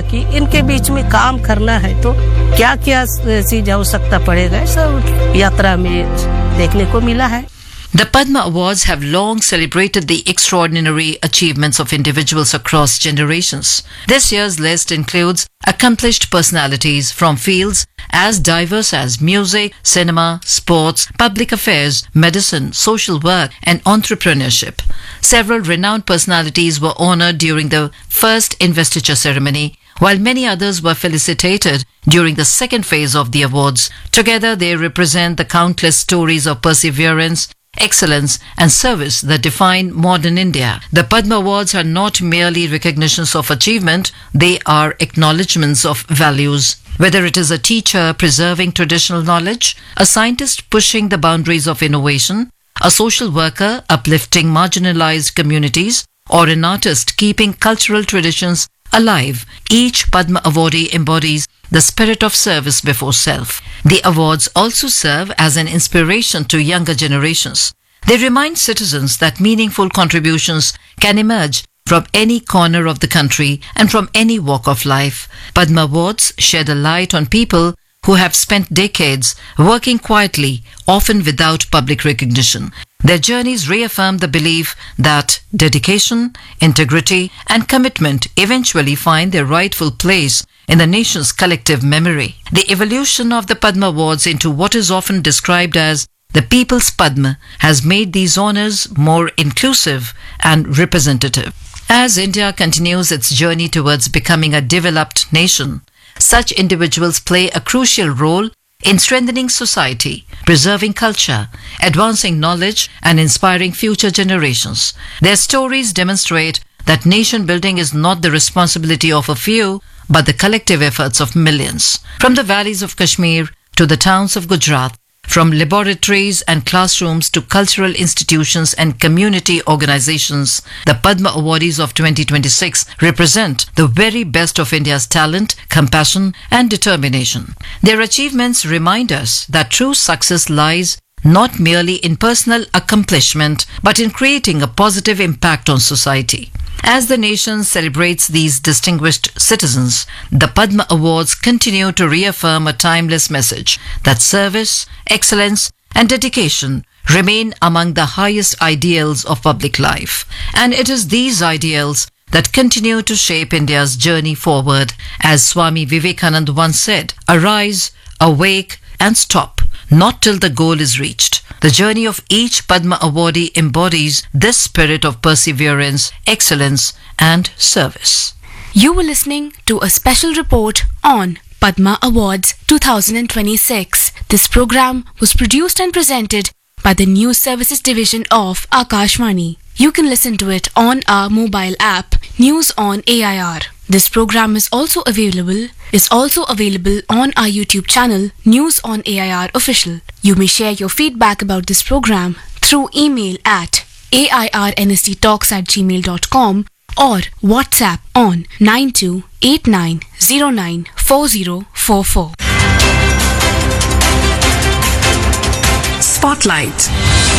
कि इनके बीच में काम करना है तो क्या क्या चीज आवश्यकता पड़ेगा, सब यात्रा में देखने को मिला है। The Padma Awards have long celebrated the extraordinary achievements of individuals across generations. This year's list includes accomplished personalities from fields as diverse as music, cinema, sports, public affairs, medicine, social work, and entrepreneurship. Several renowned personalities were honored during the first investiture ceremony, while many others were felicitated during the second phase of the awards. Together, they represent the countless stories of perseverance, excellence and service that define modern India. The Padma Awards are not merely recognitions of achievement, they are acknowledgements of values. Whether it is a teacher preserving traditional knowledge, a scientist pushing the boundaries of innovation, a social worker uplifting marginalized communities, or an artist keeping cultural traditions alive, each Padma awardee embodies the spirit of service before self. The awards also serve as an inspiration to younger generations. They remind citizens that meaningful contributions can emerge from any corner of the country and from any walk of life. Padma Awards shed a light on people who have spent decades working quietly, often without public recognition. Their journeys reaffirm the belief that dedication, integrity, and commitment eventually find their rightful place in the nation's collective memory. The evolution of the Padma Awards into what is often described as the People's Padma has made these honors more inclusive and representative. As India continues its journey towards becoming a developed nation, such individuals play a crucial role in strengthening society, preserving culture, advancing knowledge, and inspiring future generations. Their stories demonstrate that nation building is not the responsibility of a few, but the collective efforts of millions. From the valleys of Kashmir to the towns of Gujarat, from laboratories and classrooms to cultural institutions and community organizations, the Padma awardees of 2026 represent the very best of India's talent, compassion, and determination. Their achievements remind us that true success lies not merely in personal accomplishment, but in creating a positive impact on society. As the nation celebrates these distinguished citizens, the Padma Awards continue to reaffirm a timeless message that service, excellence, and dedication remain among the highest ideals of public life. And it is these ideals that continue to shape India's journey forward. As Swami Vivekananda once said, "Arise, awake, and stop, not till the goal is reached." The journey of each Padma awardee embodies this spirit of perseverance, excellence, and service. You were listening to a special report on Padma Awards 2026. This program was produced and presented by the News Services Division of Akashvani. You can listen to it on our mobile app, News on AIR. This program is also available on our YouTube channel, News on AIR Official. You may share your feedback about this program through email at airnsttalks@gmail.com or WhatsApp on 9289094044. Spotlight.